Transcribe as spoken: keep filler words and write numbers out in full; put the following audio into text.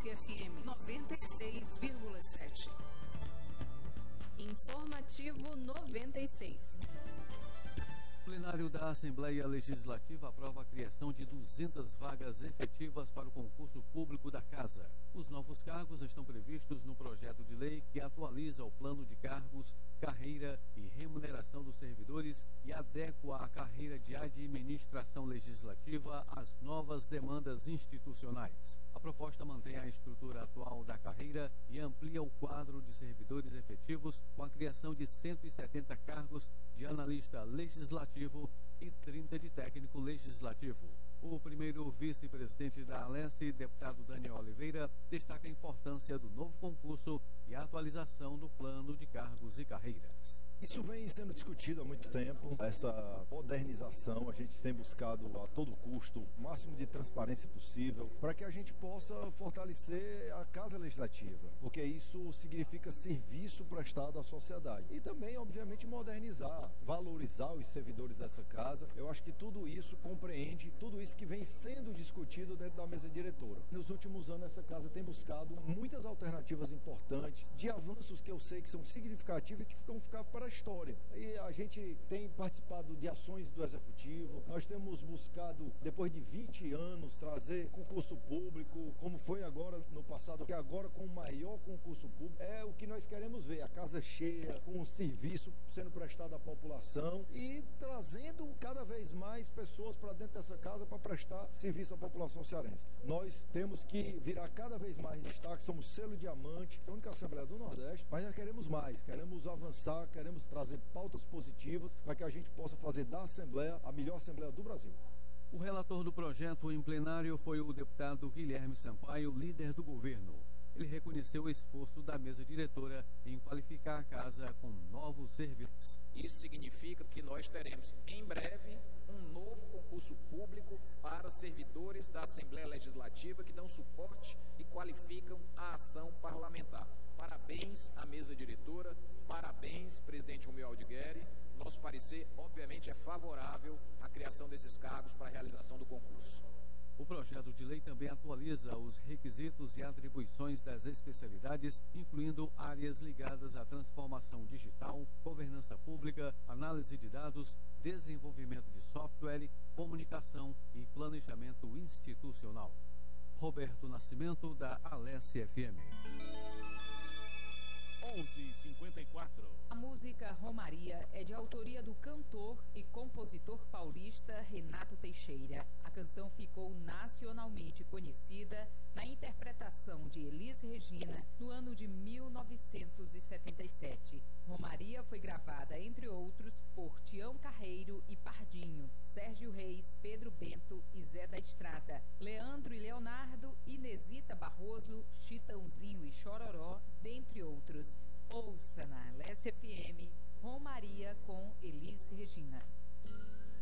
Alesse F M noventa e seis vírgula sete. Informativo noventa e seis. O plenário da Assembleia Legislativa aprova a criação de duzentas vagas efetivas para o concurso público da Casa. Os novos cargos estão previstos no projeto de lei que atualiza o plano de cargos, carreira e remuneração dos servidores e adequa a carreira de administração legislativa às novas demandas institucionais. A proposta mantém a estrutura atual da carreira e amplia o quadro de servidores efetivos com a criação de cento e setenta cargos de analista legislativo e trinta de técnico legislativo. O primeiro vice-presidente da Alesse, deputado Daniel Oliveira, destaca a importância do novo concurso e a atualização do plano de cargos e carreiras. Isso vem sendo discutido há muito tempo, essa modernização. A gente tem buscado a todo custo o máximo de transparência possível para que a gente possa fortalecer a Casa Legislativa, porque isso significa serviço prestado à sociedade e também, obviamente, modernizar, valorizar os servidores dessa casa. Eu acho que tudo isso compreende, tudo isso que vem sendo discutido dentro da mesa diretora. Nos últimos anos, essa casa tem buscado muitas alternativas importantes, de avanços que eu sei que são significativos e que vão ficar para a história. E a gente tem participado de ações do Executivo, nós temos buscado, depois de vinte anos, trazer concurso público, como foi agora no passado, que agora com o maior concurso público, é o que nós queremos ver, a casa cheia, com o serviço sendo prestado à população e trazendo cada vez mais pessoas para dentro dessa casa para prestar serviço à população cearense. Nós temos que virar cada vez mais destaque, somos selo diamante, a única Assembleia do Nordeste, mas nós queremos mais, queremos avançar, queremos trazer pautas positivas para que a gente possa fazer da Assembleia a melhor Assembleia do Brasil. O relator do projeto em plenário foi o deputado Guilherme Sampaio, líder do governo. Ele reconheceu o esforço da mesa diretora em qualificar a casa com novos serviços. Isso significa que nós teremos, em breve, um novo concurso público para servidores da Assembleia Legislativa que dão suporte e qualificam a ação parlamentar. Parabéns à mesa diretora, parabéns, presidente Romeu Aldigueri. Nosso parecer, obviamente, é favorável à criação desses cargos para a realização do concurso. O projeto de lei também atualiza os requisitos e atribuições das especialidades, incluindo áreas ligadas à transformação digital, governança pública, análise de dados, desenvolvimento de software, comunicação e planejamento institucional. Roberto Nascimento, da Alesse F M. onze e cinquenta e quatro. A música Romaria é de autoria do cantor e compositor paulista Renato Teixeira. A canção ficou nacionalmente conhecida na interpretação de Elis Regina no ano de mil novecentos e setenta e sete. Romaria foi gravada, entre outros, por Tião Carreiro e Pardinho, Sérgio Reis, Pedro Bento e Zé da Estrada, Leandro e Leonardo, Inesita Barroso, Chitãozinho e Chororó, dentre outros. Ouça na Alesse F M, Romaria com Elis Regina.